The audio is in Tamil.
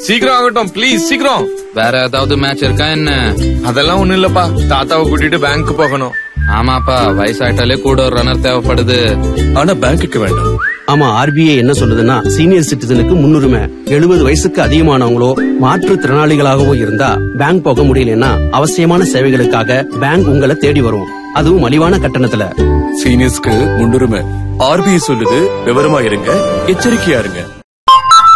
சீக்கிரம் ஆகட்டும் ப்ளீஸ், சீக்கிரம். வேற ஏதாவது மேட்ச் இருக்கா என்ன? அதெல்லாம் ஒண்ணும் இல்லப்பா, தாத்தாவை கூட்டிட்டு பேங்க் போகணும். ஆமாப்பா, வயசாயிட்டாலே கூட ஒரு ரன்னர் தேவைப்படுது. ஆனா பேங்க்குக்கு வேண்டாம். ஆமா, RBI என்ன சொல்லுதுன்னா சீனியர் சிட்டிசனுக்கு முன்னுரிமை. 70 வயசுக்கு அதிகமானவங்களோ மாற்றுத்திறனாளிகளாகவோ இருந்தா பேங்க் போக முடியலன்னா அவசியமான சேவைகளுக்காக பேங்க் உங்களை தேடி வரும், அதுவும் மலிவான கட்டணத்துல. சீனியர்ஸ்க்கு முன்னுரிமை. RBI சொல்லுது, விவரமா இருங்க, எச்சரிக்கையா இருங்க.